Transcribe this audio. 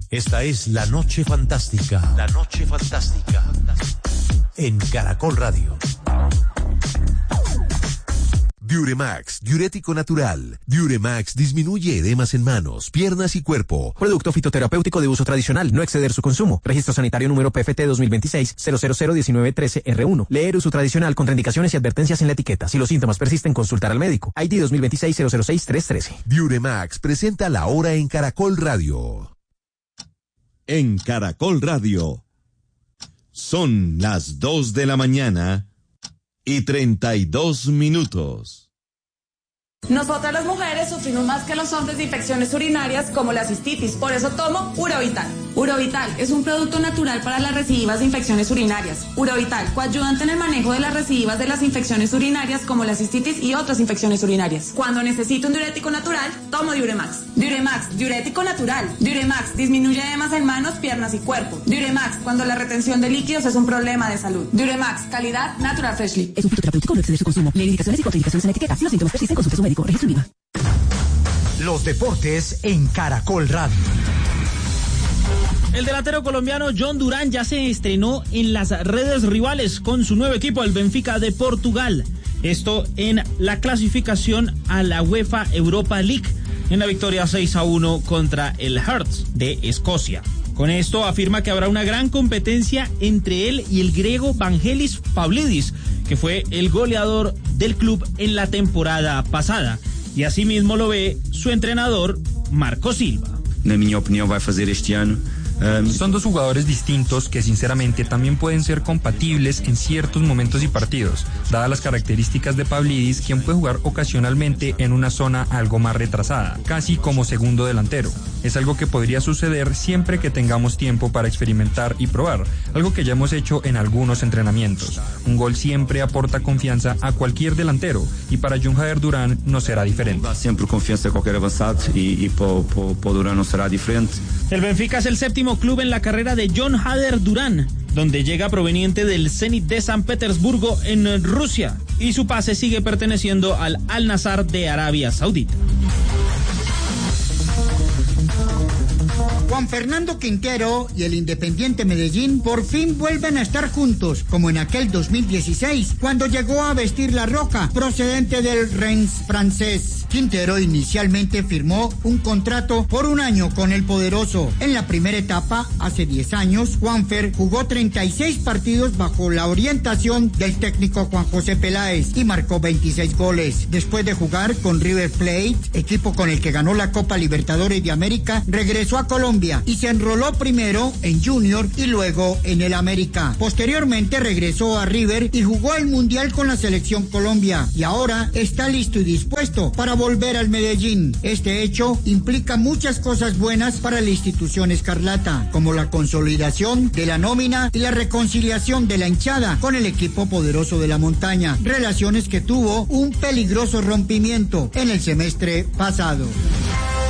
Esta es La Noche Fantástica. La Noche Fantástica. En Caracol Radio. Diuremax, diurético natural. Diuremax disminuye edemas en manos, piernas y cuerpo. Producto fitoterapéutico de uso tradicional, no exceder su consumo. Registro sanitario número PFT 2026-0001913R1. Leer uso tradicional, contraindicaciones y advertencias en la etiqueta. Si los síntomas persisten, consultar al médico. ID 2026-006-313. Diuremax presenta La Hora en Caracol Radio. En Caracol Radio. Son las 2 de la mañana y 32 minutos. Nosotras las mujeres sufrimos más que los hombres de infecciones urinarias como la cistitis, por eso tomo Urovital. Urovital es un producto natural para las recidivas de infecciones urinarias. Urovital, coayudante en el manejo de las recidivas de las infecciones urinarias como la cistitis y otras infecciones urinarias. Cuando necesito un diurético natural, tomo Diuremax. Diuremax, diurético natural. Diuremax, disminuye edemas en manos, piernas y cuerpo. Diuremax, cuando la retención de líquidos es un problema de salud. Diuremax, calidad Natural Freshly. Es un fitoterapéutico, no exceder su consumo. Lee indicaciones y contraindicaciones en la etiqueta. Si los síntomas persisten, consulte a su médico. Registro IVA. Los deportes en Caracol Radio. El delantero colombiano John Durán ya se estrenó en las redes rivales con su nuevo equipo, el Benfica de Portugal. Esto en la clasificación a la UEFA Europa League, en la victoria 6-1 contra el Hearts de Escocia. Con esto afirma que habrá una gran competencia entre él y el griego Vangelis Pavlidis, que fue el goleador del club en la temporada pasada. Y asimismo lo ve su entrenador, Marco Silva. Na minha opinião, vai fazer este ano. Son dos jugadores distintos que sinceramente también pueden ser compatibles en ciertos momentos y partidos, dadas las características de Pavlidis, quien puede jugar ocasionalmente en una zona algo más retrasada, casi como segundo delantero. Es algo que podría suceder siempre que tengamos tiempo para experimentar y probar, algo que ya hemos hecho en algunos entrenamientos. Un gol siempre aporta confianza a cualquier delantero y para John Hader Durán no será diferente. Siempre confianza a cualquier avanzado y para Durán no será diferente. El Benfica es el séptimo club en la carrera de John Hader Durán, donde llega proveniente del Zenit de San Petersburgo en Rusia, y su pase sigue perteneciendo al Al-Nassr de Arabia Saudita. Juan Fernando Quintero y el Independiente Medellín por fin vuelven a estar juntos, como en aquel 2016, cuando llegó a vestir la roja, procedente del Rennes francés. Quintero inicialmente firmó un contrato por un año con el poderoso. En la primera etapa, hace 10 años, Juanfer jugó 36 partidos bajo la orientación del técnico Juan José Peláez y marcó 26 goles. Después de jugar con River Plate, equipo con el que ganó la Copa Libertadores de América, regresó a Colombia y se enroló primero en Junior y luego en el América. Posteriormente regresó a River y jugó el Mundial con la Selección Colombia y ahora está listo y dispuesto para volver al Medellín. Este hecho implica muchas cosas buenas para la institución escarlata, como la consolidación de la nómina y la reconciliación de la hinchada con el equipo poderoso de la montaña, relaciones que tuvo un peligroso rompimiento en el semestre pasado.